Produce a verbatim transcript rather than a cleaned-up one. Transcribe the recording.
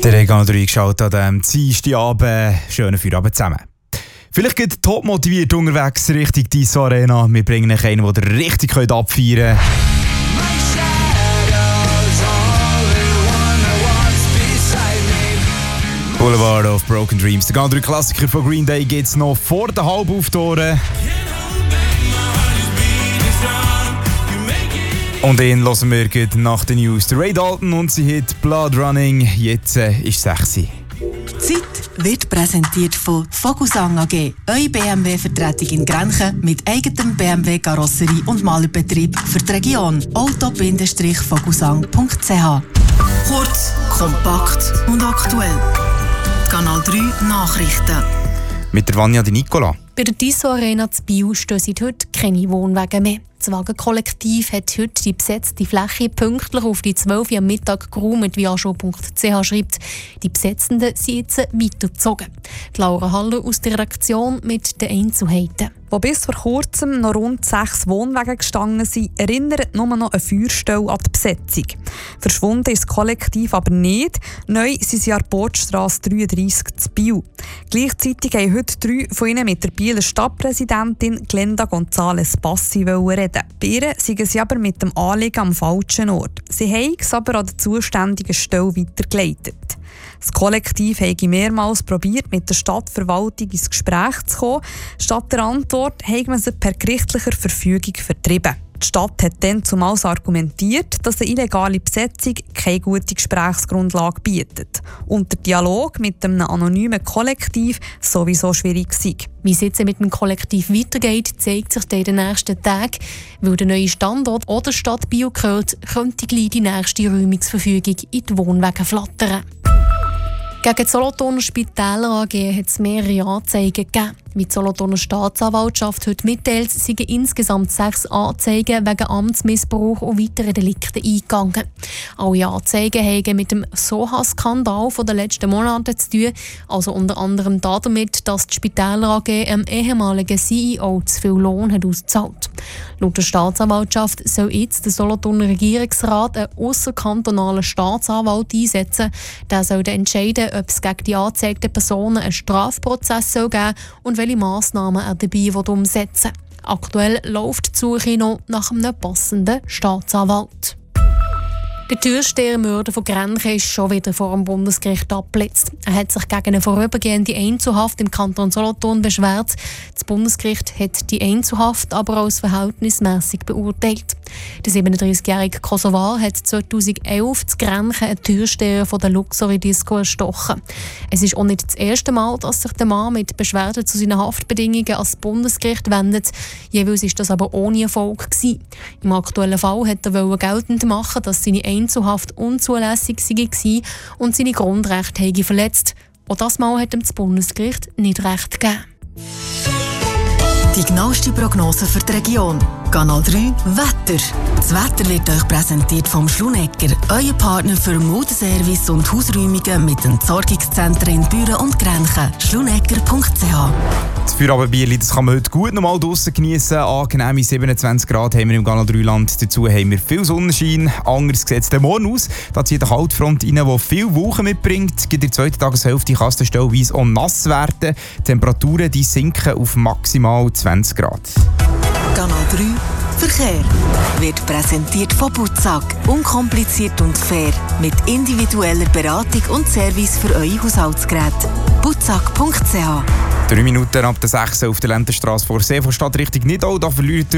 Der Regal drei geschaut an diesem Dienstagabend. Schönen Feierabend zusammen. Vielleicht geht top motiviert unterwegs Richtung Tissot Arena. Wir bringen euch einen, den ihr richtig abfeiern könnt. Boulevard of Broken Dreams. Der ganz drei Klassiker von Green Day gibt es noch vor der Halbauftoren. Und ihn hören wir nach den News. Der Ray Dalton und sie Hit Blood Running. Jetzt äh, ist sechs Uhr. Die Zeit wird präsentiert von Vogelsang A G. Eure B M W-Vertretung in Grenchen mit eigenem B M W-Karosserie und Malerbetrieb für die Region. auto Vogelsang punkt c h. Kurz, kompakt und aktuell. Kanal drei Nachrichten. Mit der Vanja Di Nicola. Bei der Tissot Arena zu Biel stehen seit heute keine Wohnwagen mehr. Das Wagenkollektiv hat heute die besetzte Fläche pünktlich auf die zwölf Uhr am Mittag geräumt, wie ascho punkt c h schreibt. Die Besetzenden sind jetzt weitergezogen. Die Laura Haller aus der Redaktion mit den Einzelheiten. Wo bis vor kurzem noch rund sechs Wohnwagen gestanden sind, erinnert nur noch eine Feuerstelle an die Besetzung. Verschwunden ist das Kollektiv aber nicht. Neu sind sie an der Bordstrasse dreiunddreissig zu Biel. Gleichzeitig haben heute drei von ihnen mit der Bieler Stadtpräsidentin Glenda González Bassi reden. Bei ihr sind sie aber mit dem Anliegen am falschen Ort. Sie haben es aber an der zuständigen Stelle weitergeleitet. Das Kollektiv habe mehrmals probiert, mit der Stadtverwaltung ins Gespräch zu kommen. Statt der Antwort hat man sie per gerichtlicher Verfügung vertrieben. Die Stadt hat dann zumals argumentiert, dass eine illegale Besetzung keine gute Gesprächsgrundlage bietet und der Dialog mit einem anonymen Kollektiv sowieso schwierig sei. Wie es jetzt mit dem Kollektiv weitergeht, zeigt sich in den nächsten Tagen. Weil der neue Standort oder Stadt Biel gehört, könnte gleich die nächste Räumungsverfügung in die Wohnwagen flattern. Gegen die Solothurner Spitäler A G hat es mehrere Anzeigen gegeben. Wie die Solothurner Staatsanwaltschaft heute mitteilt, sind insgesamt sechs Anzeigen wegen Amtsmissbrauch und weiteren Delikten eingegangen. Alle Anzeigen haben mit dem Soha-Skandal der letzten Monate zu tun, also unter anderem damit, dass die Spitäler A G einem ehemaligen C E O zu viel Lohn hat ausgezahlt. Laut der Staatsanwaltschaft soll jetzt der Solothurner Regierungsrat einen ausserkantonalen Staatsanwalt einsetzen. Der soll dann entscheiden, ob es gegen die angezeigten Personen einen Strafprozess geben soll und welche Massnahmen er dabei umsetzen will. Aktuell läuft die Suche noch nach einem passenden Staatsanwalt. Der Türstehermörder von Grenchen ist schon wieder vor dem Bundesgericht abgeblitzt. Er hat sich gegen eine vorübergehende Einzelhaft im Kanton Solothurn beschwert. Das Bundesgericht hat die Einzelhaft aber als verhältnismäßig beurteilt. Der siebenunddreißigjährige Kosovar hat zweitausendelf zu Grenchen einen Türsteher von der Luxury Disco erstochen. Es ist auch nicht das erste Mal, dass sich der Mann mit Beschwerden zu seinen Haftbedingungen ans Bundesgericht wendet. Jeweils war das aber ohne Erfolg gewesen. Im aktuellen Fall wollte er geltend machen, dass seine Einzelhaft unzulässig war und seine Grundrechte habe verletzt. Auch das Mal hat ihm das Bundesgericht nicht recht gegeben. Die genaueste Prognose für die Region. Kanal drei Wetter. Das Wetter wird euch präsentiert vom Schlunecker, euer Partner für Modeservice und Hausräumungen mit Entsorgungszentren in Büren und Grenchen. schlunecker punkt c h. Das Feierabendbierli, das kann man heute gut nochmal draussen geniessen. Angenehme siebenundzwanzig Grad haben wir im Kanal drei Land. Dazu haben wir viel Sonnenschein. Anders sieht es morgen aus. Da zieht eine Kaltfront rein, die viel Wolken mitbringt. In der zweiten Tageshälfte kann es stellenweise auch nass werden. Die Temperaturen die sinken auf maximal zwanzig Grad. Kanal drei Verkehr wird präsentiert von Butzag. Unkompliziert und fair. Mit individueller Beratung und Service für eure Haushaltsgeräte. butzag punkt c h. Drei Minuten ab der sechs auf der Länderstrasse vor See von Stadt Richtung Nidau. Da verliert